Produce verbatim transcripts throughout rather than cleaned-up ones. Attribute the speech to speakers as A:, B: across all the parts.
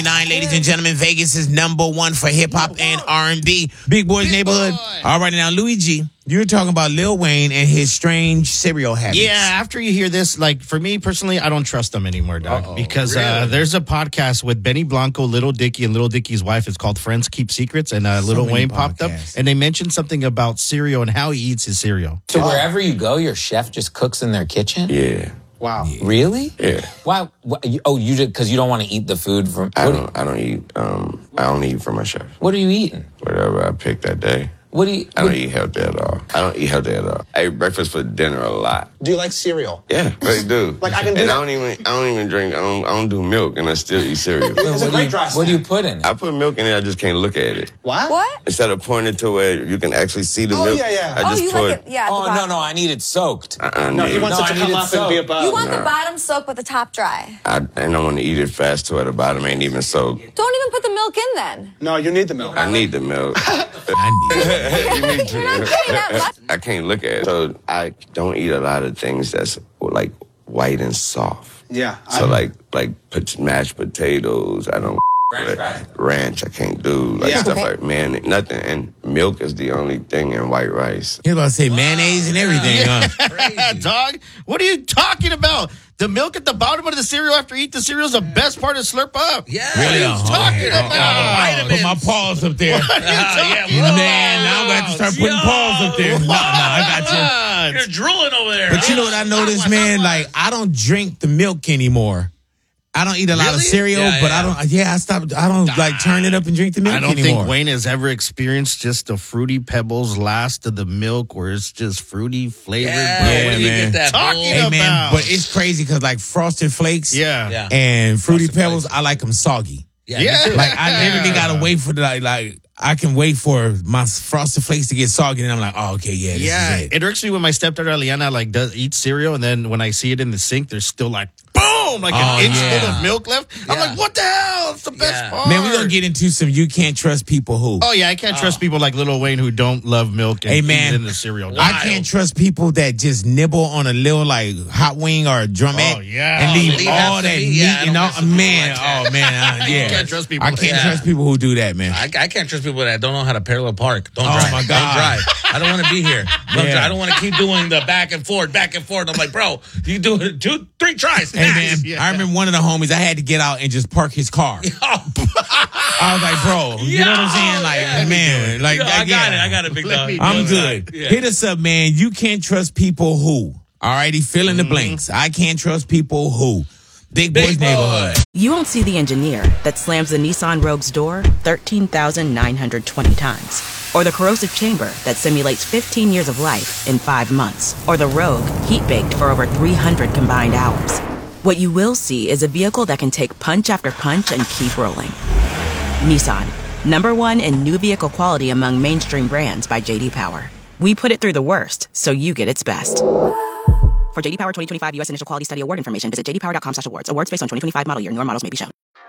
A: Nine, ladies and gentlemen, Vegas is number one for hip hop and R and B. Big Boy's Big Neighborhood. Boy. All right, now Luigi, you're talking about Lil Wayne and his strange cereal habits.
B: Yeah, after you hear this, like for me personally, I don't trust him anymore, dog. Uh-oh, because really? uh, there's a podcast with Benny Blanco, Little Dicky, and Little Dicky's wife. It's called Friends Keep Secrets, and uh, so Lil Wayne podcasts. popped up, and they mentioned something about cereal and how he eats his cereal.
C: So oh. wherever you go, your chef just cooks in their kitchen?
D: Yeah.
C: Wow. Yeah. Really?
D: Yeah.
C: Why? What, you, oh, you just because you don't want to eat the food from.
D: I don't. I don't eat. Um. I don't eat from my chef.
C: What are you eating?
D: Whatever I pick that day.
C: What do you?
D: I don't
C: what,
D: eat healthy at all. I don't eat healthy at all. I eat breakfast for dinner a lot.
E: Do you like cereal?
D: Yeah, I do.
E: Like I can do
D: and
E: that.
D: I don't even. I don't even drink. I don't. I don't do milk, and I still eat cereal.
E: It's a great dry
C: What do you put in it?
D: I put milk in it. I just can't look at it.
E: What?
F: What?
D: Instead of pouring it to where you can actually see the
E: oh,
D: milk.
E: yeah, yeah.
D: I
F: oh,
D: just
F: you
D: put.
F: like it? Yeah.
C: Oh no, no, I need it soaked.
D: Uh-uh,
E: no, he wants
C: no,
E: it to
C: I
E: come
C: need
E: up
C: it
E: and be
C: soaked.
E: above.
F: You want
D: no.
F: the bottom soaked with the top dry.
D: I and I want to eat it fast to where the bottom ain't even soaked.
F: Don't even put the milk in then.
E: No, you need the milk.
D: I need the milk.
A: I need it.
D: You need to.
F: You're not getting that much.
D: I can't look at it. So I don't eat a lot of things that's like white and soft.
E: Yeah.
D: So
E: I,
D: like like put mashed potatoes. I don't
C: Ranch, right.
D: ranch. I can't do like
E: Yeah.
D: stuff
F: Okay.
D: like man nothing. And milk is the only thing in white rice.
A: You're about to say mayonnaise and everything, huh?
B: Dog, what are you talking about? The milk at the bottom of the cereal after you eat the cereal is the best part to slurp up.
G: Yeah.
B: What are you
A: Uh-huh.
B: talking
A: Uh-huh.
B: about?
A: Uh-huh. Put my paws up there.
B: What are you talking
G: yeah,
B: about?
A: Man, now I'm going to have to start putting
G: Yo.
A: paws up there. No, no, I got you.
G: You're drooling over there.
A: But you know what I noticed, man? Like, I don't drink the milk anymore. I don't eat a lot of
G: Really?
A: cereal,
G: Yeah,
A: but
G: yeah.
A: I don't. Yeah, I stopped. I don't like turn it up and drink the milk
B: I don't
A: anymore.
B: think Wayne has ever experienced just the Fruity Pebbles last of the milk where it's just fruity flavored.
G: Yeah,
B: bro.
A: Yeah,
G: where do you
A: man.
G: get that
B: Talking
G: bull?
A: Hey man,
B: about?
A: but it's crazy because like Frosted Flakes,
B: Yeah.
G: Yeah.
A: and Fruity
G: Frosted
A: Pebbles,
G: Flakes.
A: I like them soggy.
G: Yeah,
B: Yeah.
G: me too.
A: Like I literally gotta wait for the like, like I can wait for my Frosted Flakes to get soggy, and I'm like, oh okay, yeah, this
B: Yeah,
A: is it.
B: it irks me when my stepdaughter Eliana like does eat cereal, and then when I see it in the sink, there's still like boom, like
A: Oh,
B: an inch
A: yeah.
B: full of milk left. I'm
G: Yeah.
B: like, what the hell? It's the best
G: Yeah.
B: part.
A: Man, we're gonna get into some you can't trust people who.
B: Oh yeah, I can't trust people like Lil Wayne who don't love milk and
A: Hey,
B: eat
A: man.
B: it in the cereal.
A: I can't trust people that just nibble on a little like hot wing or a drumette
B: Oh, yeah.
A: and leave
G: Leave
A: all
G: half the
A: that
G: meat.
A: meat
G: Yeah, I
A: and
G: don't
A: all.
G: mess with people
A: Man,
G: like that.
A: oh man, uh, yeah.
B: can't trust people.
A: I can't
G: Yeah.
A: trust people who do that, man.
G: I, I can't trust people that don't know how to parallel park. Don't
A: Oh,
G: drive.
A: my God.
G: Don't drive. I don't want to be here. Don't
A: Yeah.
G: drive. I don't want to keep doing the back and forth, back and forth. I'm like, bro, you do it two, three tries.
A: Hey man,
B: Yeah.
A: I remember one of the homies. I had to get out and just park his car. I was like, bro, you know what I'm saying? Like,
G: Yeah.
A: man, like,
G: Yo, I got
A: yeah.
G: it. I got it, big dog.
A: I'm good.
G: Yeah.
A: Hit us up, man. You can't trust people who. All righty, fill in the
G: Mm-hmm.
A: blanks. I can't trust people who. Big Boy's
G: Big Boy.
A: Neighborhood.
H: You won't see the engineer that slams the Nissan Rogue's door thirteen thousand nine hundred twenty times. Or the corrosive chamber that simulates fifteen years of life in five months. Or the Rogue heat-baked for over three hundred combined hours. What you will see is a vehicle that can take punch after punch and keep rolling. Nissan, number one in new vehicle quality among mainstream brands by J D Power. We put it through the worst, so you get its best. For J D Power twenty twenty-five U S Initial Quality Study Award information, visit j d power dot com slash awards. Awards based on twenty twenty-five model year. Newer models may be shown.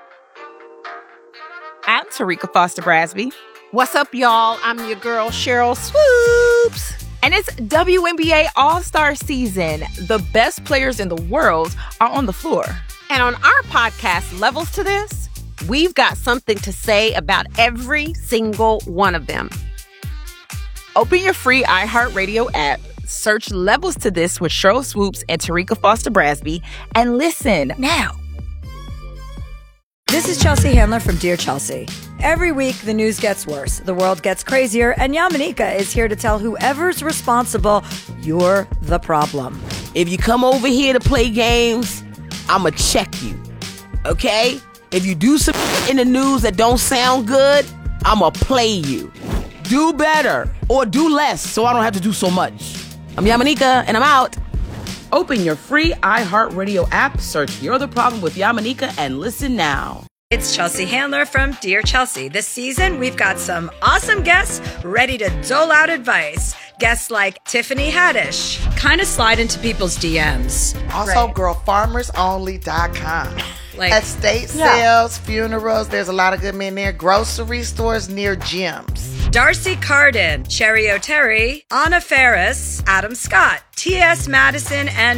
I: I'm Tarika Foster Brasby. What's up, y'all? I'm your girl, Cheryl Swoops. And it's W N B A All-Star season. The best players in the world are on the floor. And on our podcast, Levels to This, we've got something to say about every single one of them. Open your free iHeartRadio app, search Levels to This with Cheryl Swoops and Tarika Foster Brasby, and listen now.
J: This is Chelsea Handler from Dear Chelsea. Every week, the news gets worse, the world gets crazier, and Yamanika is here to tell whoever's responsible, you're the problem.
K: If you come over here to play games, I'ma check you, okay? If you do some in the news that don't sound good, I'ma play you. Do better or do less so I don't have to do so much. I'm Yamanika, and I'm out. Open your free iHeartRadio app, search You're the Problem with Yamanika, and listen now.
J: It's Chelsea Handler from Dear Chelsea. This season, we've got some awesome guests ready to dole out advice. Guests like Tiffany Haddish, kind of slide into people's D Ms.
L: Also,
J: Right.
L: girl farmers only dot com.
J: Like,
L: Estate
J: yeah.
L: sales, funerals, there's a lot of good men there. Grocery stores near gyms.
J: Darcy Carden, Cherry O'Terry, Anna Ferris, Adam Scott, T S. Madison, and